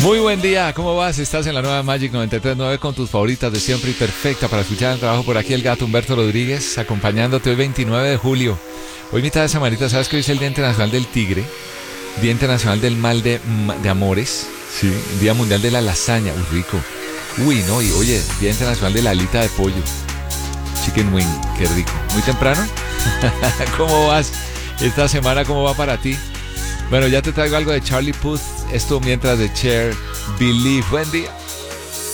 Muy buen día, ¿cómo vas? Estás en la nueva Magic 93.9 con tus favoritas de siempre y perfecta para escuchar el trabajo por aquí el gato Humberto Rodríguez, acompañándote hoy 29 de julio. Hoy mitad de semanita, ¿sabes que hoy es el Día Internacional del Tigre? Día Internacional del Mal de Amores, sí, Día Mundial de la Lasaña, uy, rico. Uy, no, y oye, Día Internacional de la Alita de Pollo, Chicken Wing, qué rico. ¿Muy temprano? ¿Cómo vas? Esta semana, ¿cómo va para ti? Bueno, ya te traigo algo de Charlie Puth, esto mientras de Cher, Believe. Buen día.